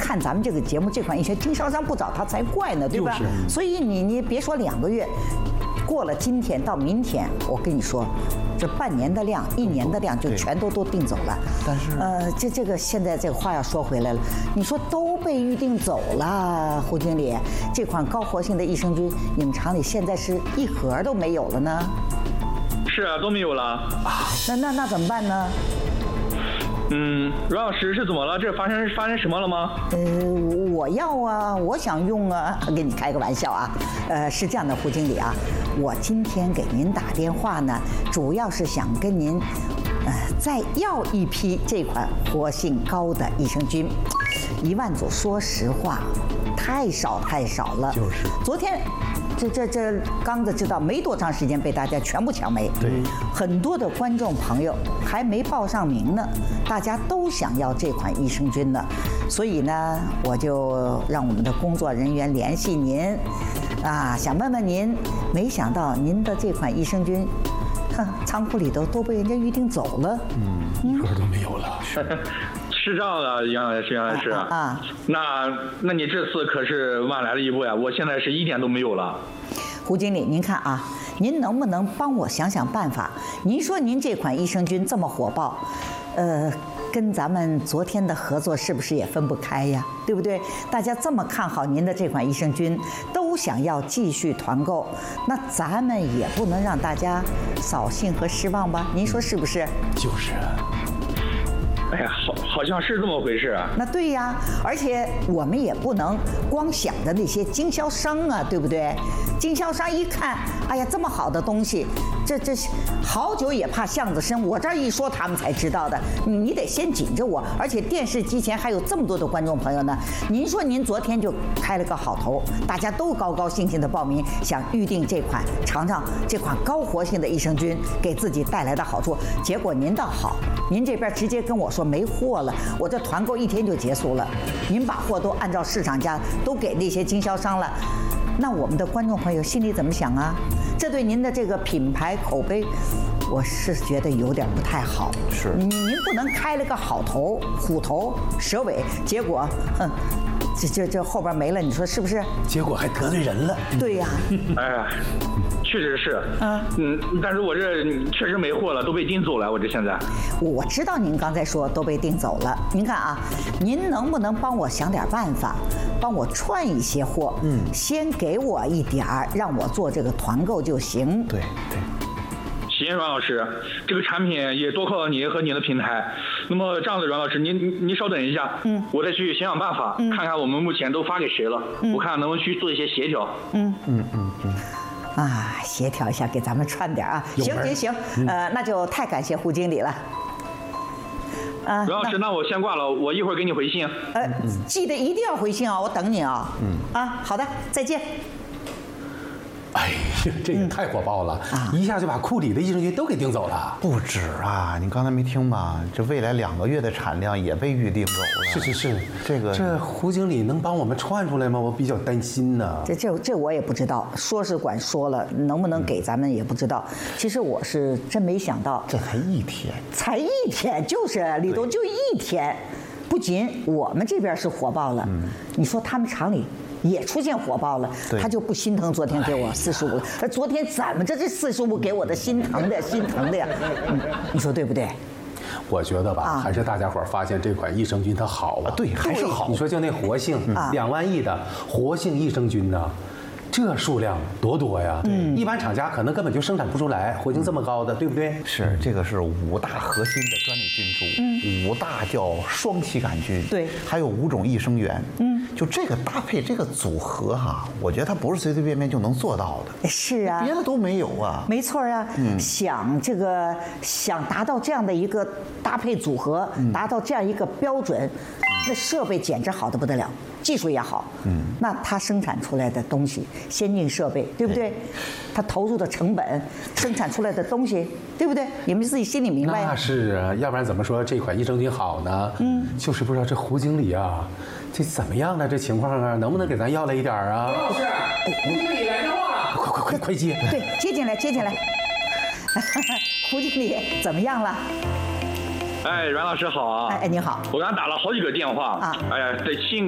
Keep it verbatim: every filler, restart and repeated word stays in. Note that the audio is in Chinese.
看咱们这个节目，这款医学经销商不找他才怪呢，对吧？所以你你别说两个月，过了今天到明天，我跟你说，这半年的量、一年的量就全都都订走了。 但是呃，这这个现在这个话要说回来了，你说都被预定走了，胡经理，这款高活性的益生菌，你们厂里现在是一盒都没有了呢？ 是啊，都没有了啊。 那那那怎么办呢？ 嗯，阮老师是怎么了？这发生发生什么了吗？ 呃，我要啊，我想用啊，跟你开个玩笑啊。呃，是这样的，胡经理啊，我今天给您打电话呢，主要是想跟您，呃，再要一批这款活性高的益生菌，一万组，说实话，太少太少了。 就是。 昨天。这这这刚子知道没多长时间被大家全部抢没， 对， 很多的观众朋友还没报上名呢，大家都想要这款益生菌呢，所以呢，我就让我们的工作人员联系您，啊，想问问您，没想到您的这款益生菌，哼，仓库里头都被人家预定走了， 嗯，一盒都没有了。 是这样的，杨老师，杨老师啊啊， 那那你这次可是晚来了一步呀！我现在是一点都没有了。 胡经理，您看啊，您能不能帮我想想办法？您说您这款益生菌这么火爆，呃，跟咱们昨天的合作是不是也分不开呀？对不对？大家这么看好您的这款益生菌，都想要继续团购，那咱们也不能让大家扫兴和失望吧？您说是不是？ 就是啊。 哎呀，好，好像是这么回事啊。 那对呀，而且我们也不能光想着那些经销商啊，对不对？经销商一看，哎呀，这么好的东西，这这好久也怕巷子深，我这儿一说他们才知道的。你你得先紧着我，而且电视机前还有这么多的观众朋友呢。您说您昨天就开了个好头，大家都高高兴兴的报名，想预定这款，尝尝这款高活性的益生菌给自己带来的好处。结果您倒好，您这边直接跟我说没货了，我这团购一天就结束了。您把货都按照市场价都给那些经销商了，那我们的观众朋友心里怎么想啊？这对您的这个品牌口碑，我是觉得有点不太好。 是， 您您不能开了个好头，虎头蛇尾，结果哼，这这这后边没了，你说是不是？ 结果还得罪人了。 对呀。 哎呀。确实是， 嗯嗯，但是我这确实没货了，都被订走了。我这现在， 我知道您刚才说都被订走了。您看啊，您能不能帮我想点办法，帮我串一些货？嗯，先给我一点儿，让我做这个团购就行。 对对。 行，阮老师，这个产品也多靠你和你的平台。那么这样子，阮老师，您您您稍等一下，嗯，我再去想想办法，嗯、看看我们目前都发给谁了，嗯、我看能不能去做一些协调。 嗯嗯嗯嗯。 啊，协调一下，给咱们串点啊！行行行，嗯、呃，那就太感谢胡经理了。 啊，阮老师，那我先挂了，我一会儿给你回信。 呃，记得一定要回信啊，我等你啊。嗯。啊，好的，再见。 哎呀，这个太火爆了，啊、一下就把库里的益生菌都给订走了。 不止啊，你刚才没听吗？这未来两个月的产量也被预定走了。 是是是， 这个这胡经理能帮我们串出来吗？我比较担心呢。 这这这我也不知道，说是管说了，能不能给咱们也不知道。其实我是真没想到， 这才一天， 才一天，就是里头就一天，不仅我们这边是火爆了，嗯、你说他们厂里也出现火爆了，他就不心疼昨天给我四十五，而昨天怎么着这四十五给我的心疼的心疼的呀？嗯，你说对不对？ 我觉得吧，啊、还是大家伙发现这款益生菌它好啊， 对，还是好。 你说就那活性，两、嗯、万亿的活性益生菌呢？这数量多多呀！嗯，一般厂家可能根本就生产不出来活性这么高的，对不对？ 是，这个是五大核心的专利菌株，嗯，五大叫双歧杆菌， 对， 还有五种益生元， 嗯， 就这个搭配这个组合哈，我觉得它不是随随便便就能做到的。 是啊， 别的都没有啊。 没错啊，嗯，想这个想达到这样的一个搭配组合，嗯、达到这样一个标准，那设备简直好得不得了。技术也好，嗯，那它生产出来的东西，先进设备，对不对？它投入的成本，生产出来的东西，对不对？你们自己心里明白呀。 那是啊，要不然怎么说这款益生菌好呢？嗯，就是不知道这胡经理啊，这怎么样呢？这情况啊，能不能给咱要来一点啊？ 胡老师，胡经理来电话了， 快快快快接！ 对，接进来，接进来。胡经理怎么样了？ 哎，阮老师好啊！ 哎哎，你好。 我刚打了好几个电话啊，哎呀，这信。